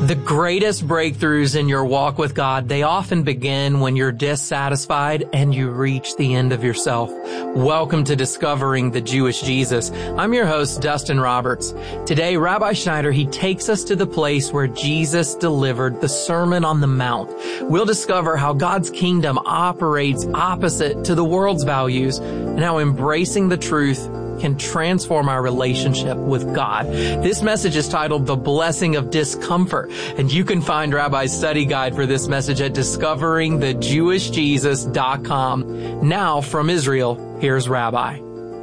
The greatest breakthroughs in your walk with God, they often begin when you're dissatisfied and you reach the end of yourself. Welcome to Discovering the Jewish Jesus. I'm your host, Dustin Roberts. Today, Rabbi Schneider, he takes us to the place where Jesus delivered the Sermon on the Mount. We'll discover how God's kingdom operates opposite to the world's values and how embracing the truth can transform our relationship with God. This message is titled The Blessing of Discomfort, and you can find Rabbi's study guide for this message at discoveringthejewishjesus.com. Now from Israel, here's Rabbi.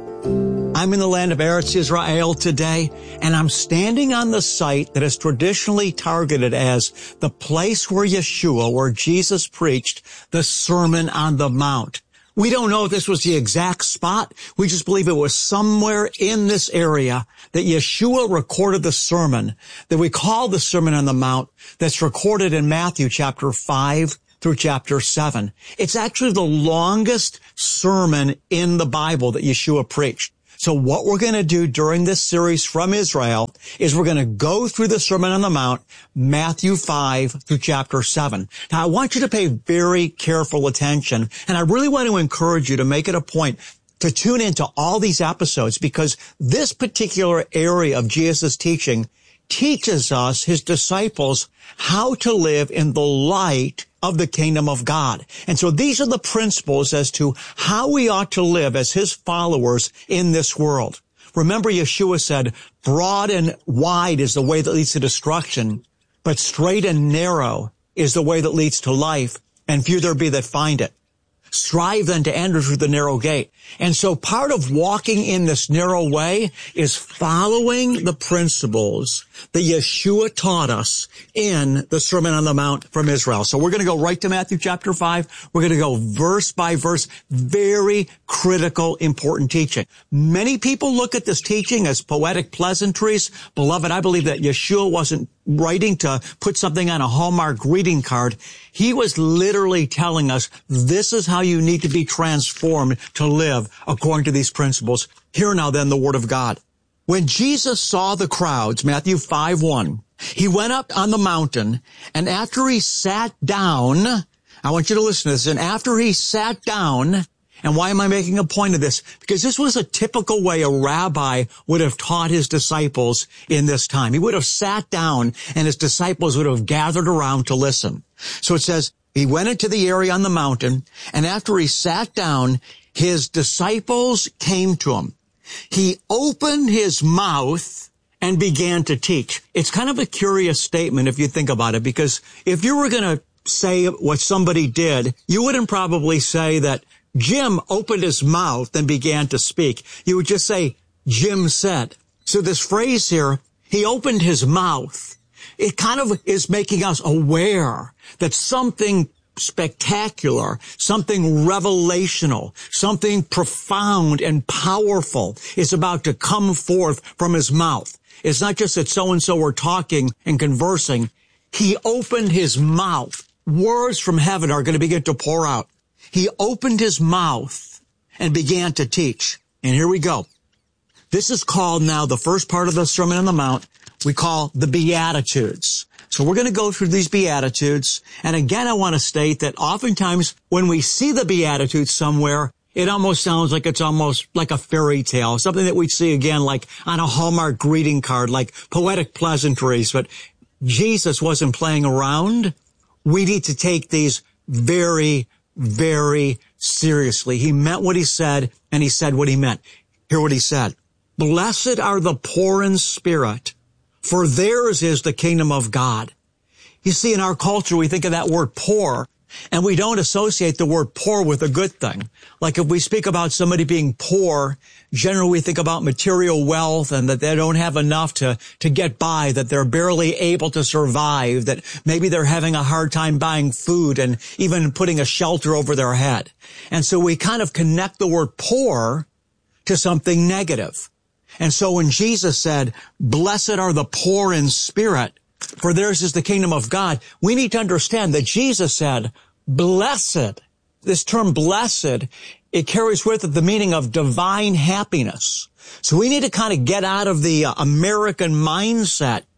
I'm in the land of Eretz Israel today, and I'm standing on the site that is traditionally targeted as the place where Yeshua, where Jesus preached the Sermon on the Mount. We don't know if this was the exact spot. We just believe it was somewhere in this area that Yeshua recorded the sermon that we call the Sermon on the Mount, that's recorded in Matthew chapter 5 through chapter 7. It's actually the longest sermon in the Bible that Yeshua preached. So what we're going to do during this series from Israel is we're going to go through the Sermon on the Mount, Matthew 5 through chapter 7. Now, I want you to pay very careful attention, and I really want to encourage you to make it a point to tune into all these episodes, because this particular area of Jesus' teaching teaches us, his disciples, how to live in the light of the kingdom of God. And so these are the principles as to how we ought to live as his followers in this world. Remember, Yeshua said, broad and wide is the way that leads to destruction, but straight and narrow is the way that leads to life, and few there be that find it. Strive then to enter through the narrow gate. And so part of walking in this narrow way is following the principles that Yeshua taught us in the Sermon on the Mount from Israel. So we're going to go right to Matthew chapter 5. We're going to go verse by verse. Very critical, important teaching. Many people look at this teaching as poetic pleasantries. Beloved, I believe that Yeshua wasn't writing to put something on a Hallmark greeting card. He was literally telling us this is how you need to be transformed to live according to these principles. Hear now then the word of God. When Jesus saw the crowds, Matthew 5:1, he went up on the mountain, and after he sat down, I want you to listen to this, and after he sat down, and why am I making a point of this? Because this was a typical way a rabbi would have taught his disciples in this time. He would have sat down and his disciples would have gathered around to listen. So it says, he went into the area on the mountain, and after he sat down, his disciples came to him. He opened his mouth and began to teach. It's kind of a curious statement if you think about it, because if you were going to say what somebody did, you wouldn't probably say that Jim opened his mouth and began to speak. You would just say, Jim said. So this phrase here, he opened his mouth, it kind of is making us aware that something spectacular, something revelational, something profound and powerful is about to come forth from his mouth. It's not just that so-and-so were talking and conversing. He opened his mouth. Words from heaven are going to begin to pour out. He opened his mouth and began to teach. And here we go. This is called now the first part of the Sermon on the Mount. We call the Beatitudes. So we're going to go through these Beatitudes. And again, I want to state that oftentimes when we see the Beatitudes somewhere, it almost sounds like it's almost like a fairy tale, something that we'd see again like on a Hallmark greeting card, like poetic pleasantries. But Jesus wasn't playing around. We need to take these very, very seriously. He meant what he said, and he said what he meant. Hear what he said. Blessed are the poor in spirit, for theirs is the kingdom of God. You see, in our culture, we think of that word poor, and we don't associate the word poor with a good thing. Like if we speak about somebody being poor, generally we think about material wealth and that they don't have enough to get by, that they're barely able to survive, that maybe they're having a hard time buying food and even putting a shelter over their head. And so we kind of connect the word poor to something negative. And so when Jesus said, blessed are the poor in spirit, for theirs is the kingdom of God, we need to understand that Jesus said, blessed. This term blessed, it carries with it the meaning of divine happiness. So we need to kind of get out of the American mindset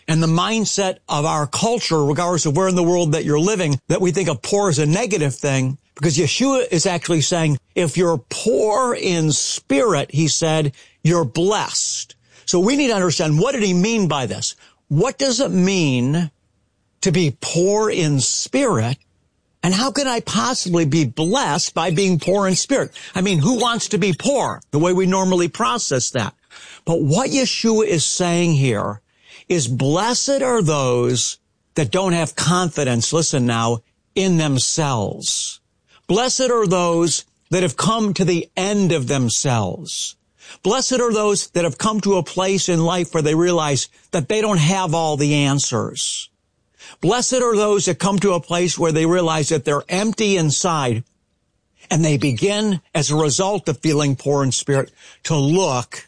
and the mindset of our culture, regardless of where in the world that you're living, that we think of poor as a negative thing, because Yeshua is actually saying, if you're poor in spirit, he said, you're blessed. So we need to understand, what did he mean by this? What does it mean to be poor in spirit? And how can I possibly be blessed by being poor in spirit? I mean, who wants to be poor? The way we normally process that. But what Yeshua is saying here is, blessed are those that don't have confidence, listen now, in themselves. Blessed are those that have come to the end of themselves. Blessed are those that have come to a place in life where they realize that they don't have all the answers. Blessed are those that come to a place where they realize that they're empty inside, and they begin, as a result of feeling poor in spirit, to look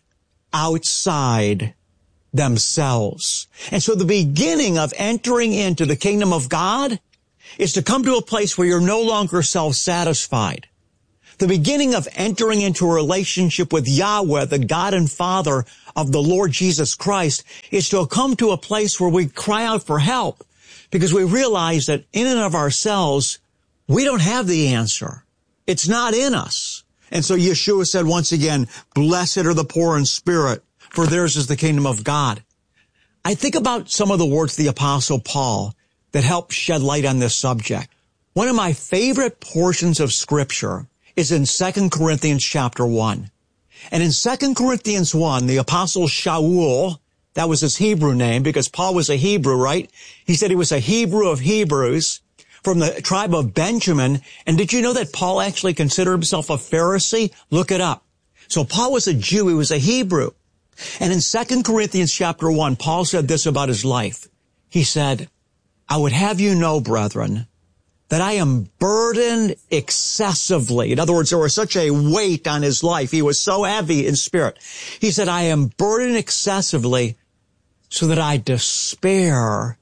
outside themselves. And so the beginning of entering into the kingdom of God is to come to a place where you're no longer self-satisfied. The beginning of entering into a relationship with Yahweh, the God and Father of the Lord Jesus Christ, is to come to a place where we cry out for help, because we realize that in and of ourselves, we don't have the answer. It's not in us. And so Yeshua said once again, blessed are the poor in spirit, for theirs is the kingdom of God. I think about some of the words of the Apostle Paul that help shed light on this subject. One of my favorite portions of Scripture is in 2 Corinthians chapter 1. And in 2 Corinthians 1, the Apostle Shaul, that was his Hebrew name because Paul was a Hebrew, right? He said he was a Hebrew of Hebrews from the tribe of Benjamin. And did you know that Paul actually considered himself a Pharisee? Look it up. So Paul was a Jew. He was a Hebrew. And in 2 Corinthians chapter 1, Paul said this about his life. He said, I would have you know, brethren, that I am burdened excessively. In other words, there was such a weight on his life. He was so heavy in spirit. He said, I am burdened excessively so that I despair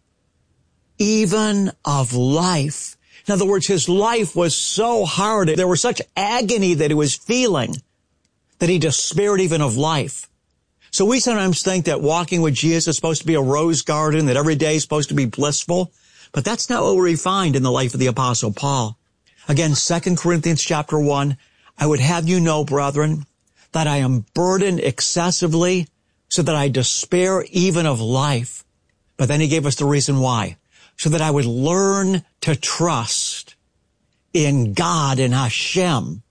even of life. In other words, his life was so hard. There was such agony that he was feeling that he despaired even of life. So we sometimes think that walking with Jesus is supposed to be a rose garden, that every day is supposed to be blissful. But that's not what we find in the life of the Apostle Paul. Again, 2 Corinthians chapter 1, I would have you know, brethren, that I am burdened excessively so that I despair even of life. But then he gave us the reason why. So that I would learn to trust in God and Hashem,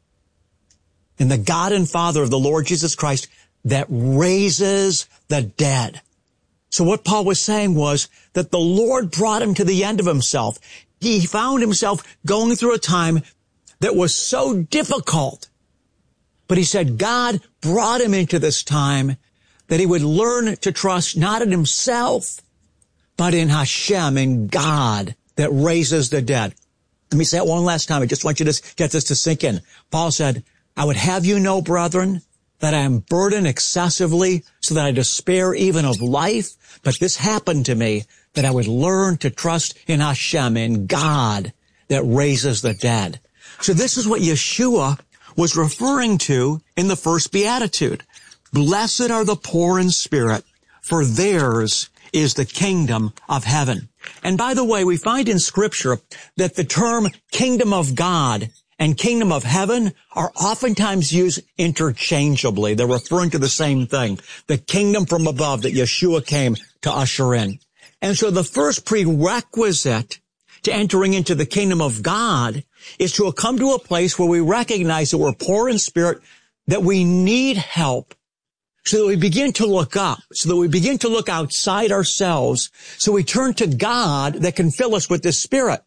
in the God and Father of the Lord Jesus Christ that raises the dead. So what Paul was saying was that the Lord brought him to the end of himself. He found himself going through a time that was so difficult. But he said God brought him into this time that he would learn to trust not in himself, but in Hashem, in God that raises the dead. Let me say it one last time. I just want you to get this to sink in. Paul said, I would have you know, brethren, that I am burdened excessively so that I despair even of life. But this happened to me, that I would learn to trust in Hashem, in God that raises the dead. So this is what Yeshua was referring to in the first beatitude. Blessed are the poor in spirit, for theirs is the kingdom of heaven. And by the way, we find in Scripture that the term kingdom of God and kingdom of heaven are oftentimes used interchangeably. They're referring to the same thing, the kingdom from above that Yeshua came to usher in. And so the first prerequisite to entering into the kingdom of God is to come to a place where we recognize that we're poor in spirit, that we need help, so that we begin to look up, so that we begin to look outside ourselves, so we turn to God that can fill us with this Spirit.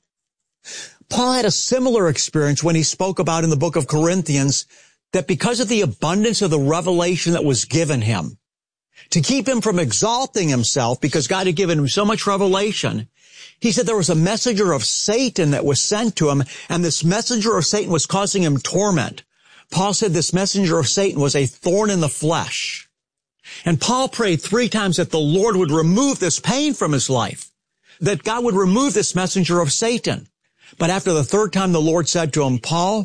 Paul had a similar experience when he spoke about in the book of Corinthians that because of the abundance of the revelation that was given him, to keep him from exalting himself because God had given him so much revelation, he said there was a messenger of Satan that was sent to him, and this messenger of Satan was causing him torment. Paul said this messenger of Satan was a thorn in the flesh. And Paul prayed 3 times that the Lord would remove this pain from his life, that God would remove this messenger of Satan. But after the 3rd time, the Lord said to him, Paul,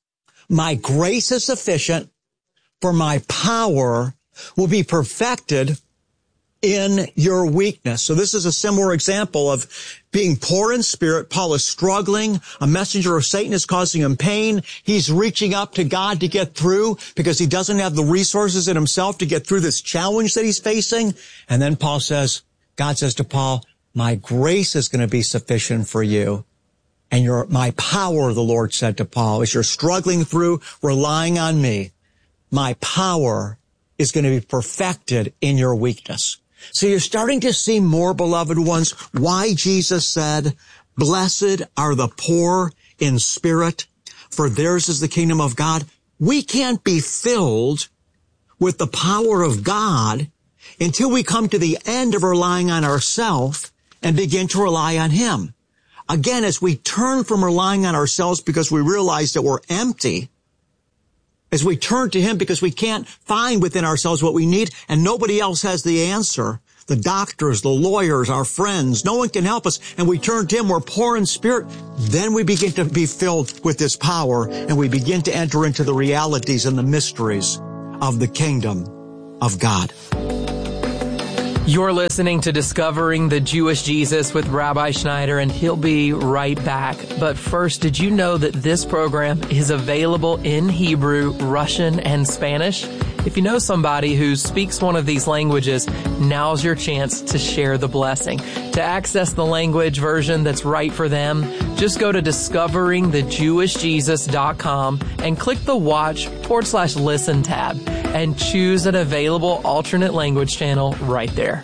my grace is sufficient, for my power will be perfected in your weakness. So this is a similar example of being poor in spirit. Paul is struggling. A messenger of Satan is causing him pain. He's reaching up to God to get through because he doesn't have the resources in himself to get through this challenge that he's facing. And then God says to Paul, my grace is going to be sufficient for you. And my power, the Lord said to Paul, as you're struggling through, relying on me, my power is going to be perfected in your weakness. So you're starting to see more, beloved ones, why Jesus said, blessed are the poor in spirit, for theirs is the kingdom of God. We can't be filled with the power of God until we come to the end of relying on ourselves and begin to rely on Him. Again, as we turn from relying on ourselves because we realize that we're empty, as we turn to Him because we can't find within ourselves what we need and nobody else has the answer, the doctors, the lawyers, our friends, no one can help us, and we turn to Him, we're poor in spirit, then we begin to be filled with this power and we begin to enter into the realities and the mysteries of the kingdom of God. You're listening to Discovering the Jewish Jesus with Rabbi Schneider, and he'll be right back. But first, did you know that this program is available in Hebrew, Russian, and Spanish? If you know somebody who speaks one of these languages, now's your chance to share the blessing. To access the language version that's right for them, just go to discoveringthejewishjesus.com and click the watch/listen tab and choose an available alternate language channel right there.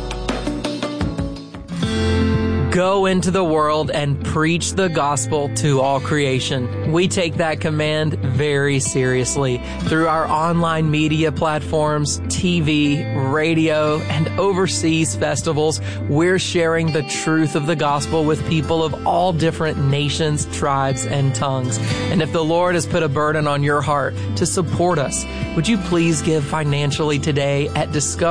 Go into the world and preach the gospel to all creation. We take that command very seriously. Through our online media platforms, TV, radio, and overseas festivals, we're sharing the truth of the gospel with people of all different nations, tribes, and tongues. And if the Lord has put a burden on your heart to support us, would you please give financially today at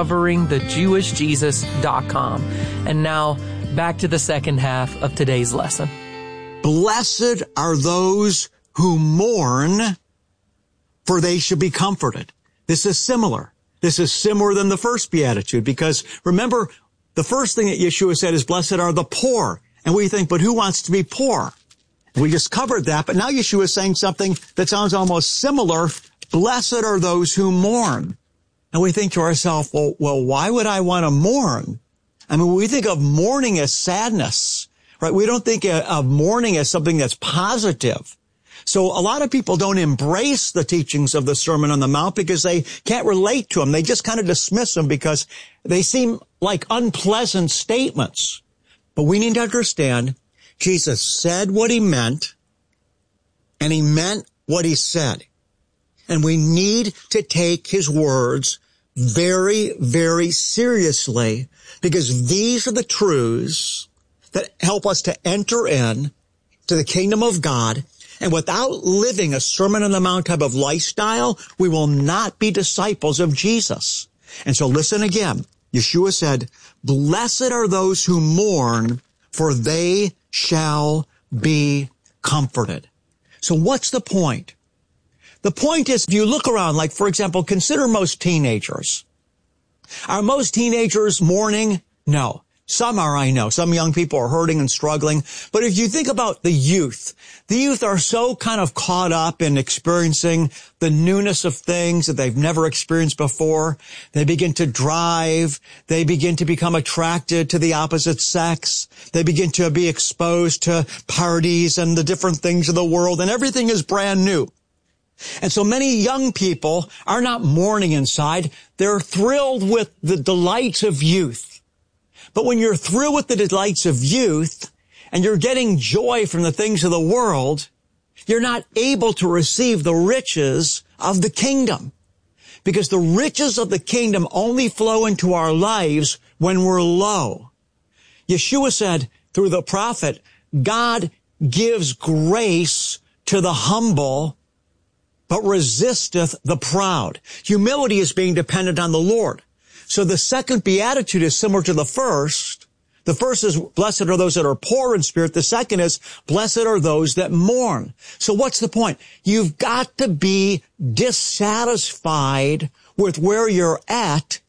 discoveringthejewishjesus.com. And now, back to the second half of today's lesson. Blessed are those who mourn, for they shall be comforted. This is similar. This is similar than the first beatitude, because remember, the first thing that Yeshua said is, blessed are the poor. And we think, but who wants to be poor? We just covered that, but now Yeshua is saying something that sounds almost similar. Blessed are those who mourn. And we think to ourselves, well, why would I want to mourn? I mean, we think of mourning as sadness, right? We don't think of mourning as something that's positive. So a lot of people don't embrace the teachings of the Sermon on the Mount because they can't relate to them. They just kind of dismiss them because they seem like unpleasant statements. But we need to understand Jesus said what He meant, and He meant what He said. And we need to take His words very, very seriously, because these are the truths that help us to enter in to the kingdom of God. And without living a Sermon on the Mount type of lifestyle, we will not be disciples of Jesus. And so listen again. Yeshua said, blessed are those who mourn, for they shall be comforted. So what's the point? The point is, if you look around, like, for example, consider most teenagers. Are most teenagers mourning? No. Some are, I know. Some young people are hurting and struggling. But if you think about the youth are so kind of caught up in experiencing the newness of things that they've never experienced before. They begin to drive. They begin to become attracted to the opposite sex. They begin to be exposed to parties and the different things of the world, and everything is brand new. And so many young people are not mourning inside. They're thrilled with the delights of youth. But when you're thrilled with the delights of youth and you're getting joy from the things of the world, you're not able to receive the riches of the kingdom. Because the riches of the kingdom only flow into our lives when we're low. Yeshua said through the prophet, God gives grace to the humble, but resisteth the proud. Humility is being dependent on the Lord. So the second beatitude is similar to the first. The first is, blessed are those that are poor in spirit. The second is, blessed are those that mourn. So what's the point? You've got to be dissatisfied with where you're at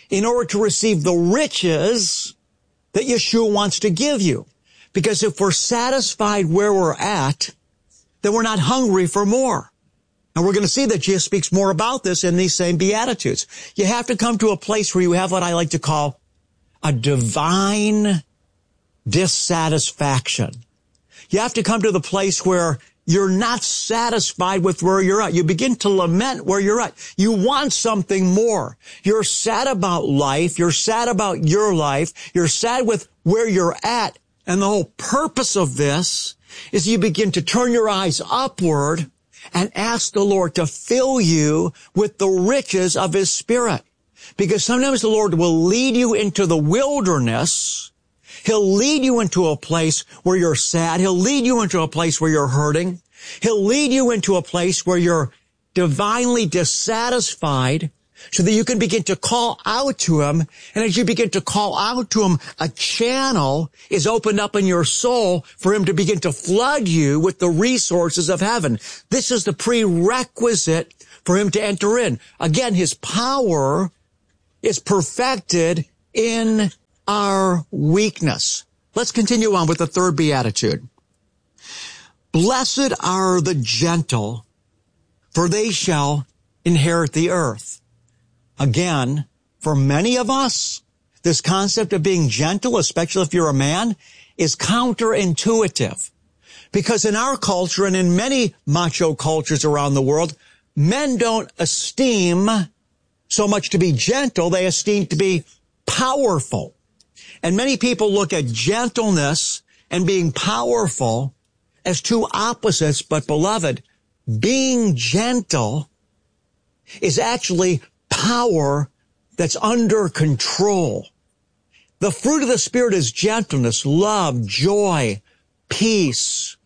in order to receive the riches that Yeshua wants to give you. Because if we're satisfied where we're at, then we're not hungry for more. And we're going to see that Jesus speaks more about this in these same Beatitudes. You have to come to a place where you have what I like to call a divine dissatisfaction. You have to come to the place where you're not satisfied with where you're at. You begin to lament where you're at. You want something more. You're sad about life. You're sad about your life. You're sad with where you're at. And the whole purpose of this is you begin to turn your eyes upward and ask the Lord to fill you with the riches of His Spirit. Because sometimes the Lord will lead you into the wilderness. He'll lead you into a place where you're sad. He'll lead you into a place where you're hurting. He'll lead you into a place where you're divinely dissatisfied so that you can begin to call out to Him. And as you begin to call out to Him, a channel is opened up in your soul for Him to begin to flood you with the resources of heaven. This is the prerequisite for Him to enter in. Again, His power is perfected in our weakness. Let's continue on with the third beatitude. Blessed are the gentle, for they shall inherit the earth. Again, for many of us, this concept of being gentle, especially if you're a man, is counterintuitive. Because in our culture and in many macho cultures around the world, men don't esteem so much to be gentle, they esteem to be powerful. And many people look at gentleness and being powerful as two opposites, but beloved, being gentle is actually power that's under control. The fruit of the Spirit is gentleness, love, joy, peace,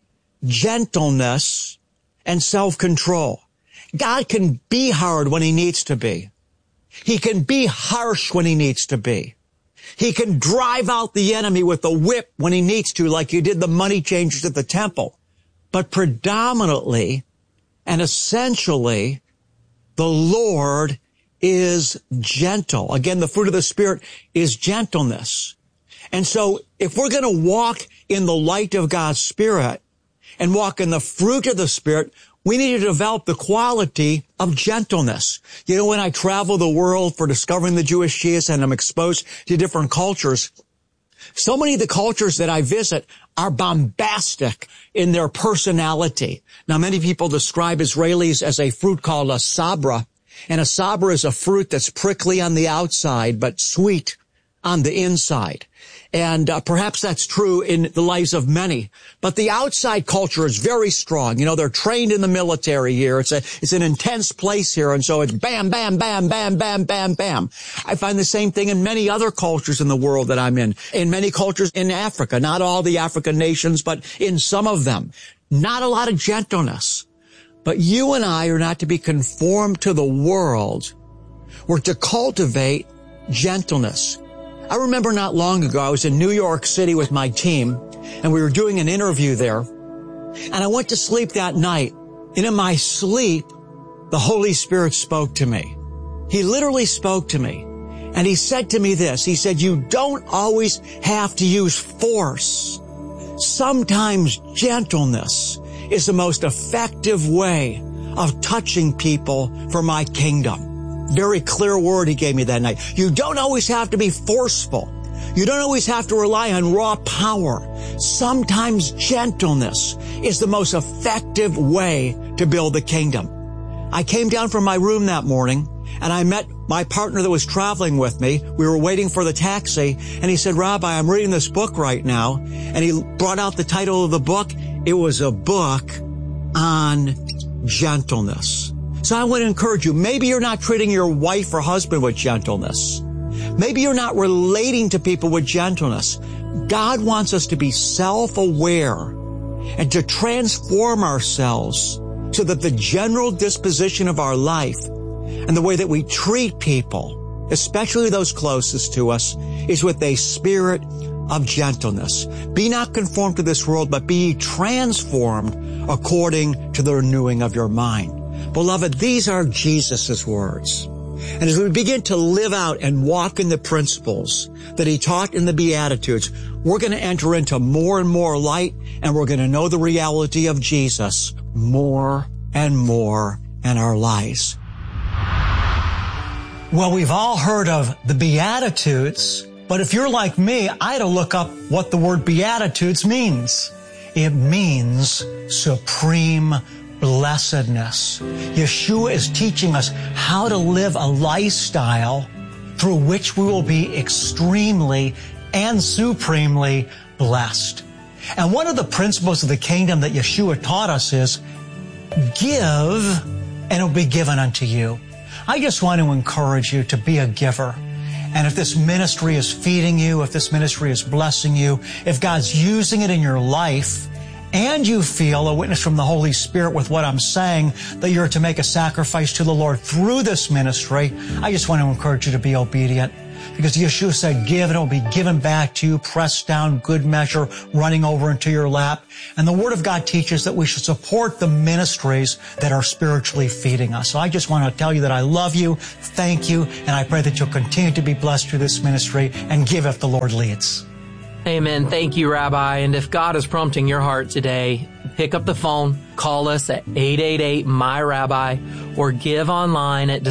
gentleness, and self-control. God can be hard when He needs to be. He can be harsh when He needs to be. He can drive out the enemy with a whip when He needs to, like He did the money changers at the temple. But predominantly and essentially, the Lord is gentle. Again, the fruit of the Spirit is gentleness. And so if we're going to walk in the light of God's Spirit and walk in the fruit of the Spirit, we need to develop the quality of gentleness. You know, when I travel the world for discovering the Jewish Jesus and I'm exposed to different cultures, so many of the cultures that I visit are bombastic in their personality. Now, many people describe Israelis as a fruit called a sabra. And a sabra is a fruit that's prickly on the outside, but sweet on the inside. And perhaps that's true in the lives of many. But the outside culture is very strong. You know, they're trained in the military here. It's an intense place here. And so it's bam, bam, bam, bam, bam, bam, bam. I find the same thing in many other cultures in the world that I'm in many cultures in Africa. Not all the African nations, but in some of them. Not a lot of gentleness. But you and I are not to be conformed to the world. We're to cultivate gentleness. I remember not long ago, I was in New York City with my team, and we were doing an interview there. And I went to sleep that night, and in my sleep, the Holy Spirit spoke to me. He literally spoke to me, and He said to me this. He said, you don't always have to use force. Sometimes gentleness is the most effective way of touching people for my kingdom. Very clear word He gave me that night. You don't always have to be forceful. You don't always have to rely on raw power. Sometimes gentleness is the most effective way to build the kingdom. I came down from my room that morning and I met my partner that was traveling with me. We were waiting for the taxi and he said, Rabbi, I'm reading this book right now. And he brought out the title of the book. It was a book on gentleness. So I want to encourage you, maybe you're not treating your wife or husband with gentleness. Maybe you're not relating to people with gentleness. God wants us to be self-aware and to transform ourselves so that the general disposition of our life and the way that we treat people, especially those closest to us, is with a spirit of gentleness. Be not conformed to this world, but be transformed according to the renewing of your mind. Beloved, these are Jesus' words. And as we begin to live out and walk in the principles that he taught in the Beatitudes, we're going to enter into more and more light, and we're going to know the reality of Jesus more and more in our lives. Well, we've all heard of the Beatitudes, but if you're like me, I had to look up what the word Beatitudes means. It means supreme blessedness. Yeshua is teaching us how to live a lifestyle through which we will be extremely and supremely blessed. And one of the principles of the kingdom that Yeshua taught us is, give and it will be given unto you. I just want to encourage you to be a giver. And if this ministry is feeding you, if this ministry is blessing you, if God's using it in your life, and you feel a witness from the Holy Spirit with what I'm saying, that you're to make a sacrifice to the Lord through this ministry, I just want to encourage you to be obedient. Because Yeshua said, give and it will be given back to you, pressed down, good measure, running over into your lap. And the Word of God teaches that we should support the ministries that are spiritually feeding us. So I just want to tell you that I love you, thank you, and I pray that you'll continue to be blessed through this ministry and give if the Lord leads. Amen. Thank you, Rabbi. And if God is prompting your heart today, pick up the phone, call us at 888-MY-RABBI, or give online at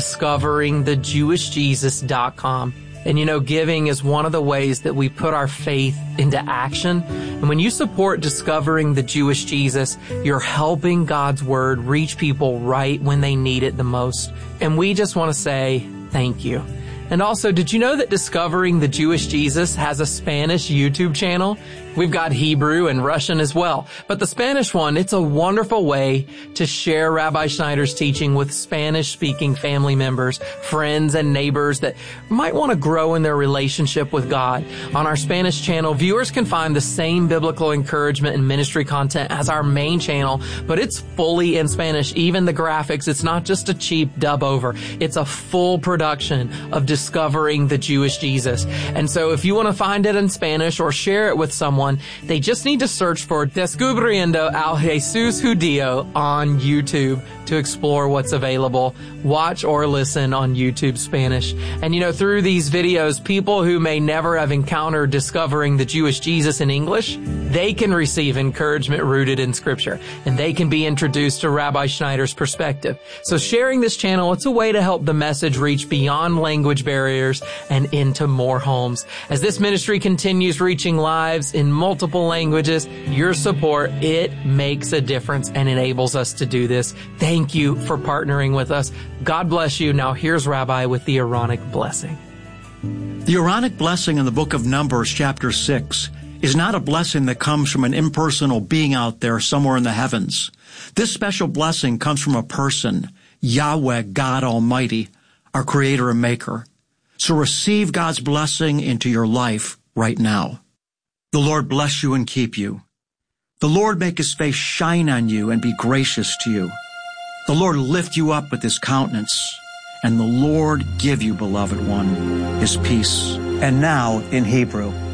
discoveringthejewishjesus.com. And you know, giving is one of the ways that we put our faith into action. And when you support Discovering the Jewish Jesus, you're helping God's Word reach people right when they need it the most. And we just want to say thank you. And also, did you know that Discovering the Jewish Jesus has a Spanish YouTube channel? We've got Hebrew and Russian as well. But the Spanish one, it's a wonderful way to share Rabbi Schneider's teaching with Spanish-speaking family members, friends, and neighbors that might want to grow in their relationship with God. On our Spanish channel, viewers can find the same biblical encouragement and ministry content as our main channel, but it's fully in Spanish. Even the graphics, it's not just a cheap dub over. It's a full production of Discovering the Jewish Jesus. And so if you want to find it in Spanish or share it with someone, they just need to search for Descubriendo al Jesús Judío on YouTube to explore what's available. Watch or listen on YouTube Spanish. And you know, through these videos, people who may never have encountered Discovering the Jewish Jesus in English, they can receive encouragement rooted in Scripture, and they can be introduced to Rabbi Schneider's perspective. So sharing this channel, it's a way to help the message reach beyond language barriers and into more homes. As this ministry continues reaching lives in multiple languages, your support, it makes a difference and enables us to do this. Thank you for partnering with us. God bless you. Now here's Rabbi with the Aaronic blessing. The Aaronic blessing in the book of Numbers, chapter 6, is not a blessing that comes from an impersonal being out there somewhere in the heavens. This special blessing comes from a person, Yahweh, God Almighty, our Creator and Maker. So receive God's blessing into your life right now. The Lord bless you and keep you. The Lord make His face shine on you and be gracious to you. The Lord lift you up with His countenance, and the Lord give you, beloved one, His peace. And now in Hebrew.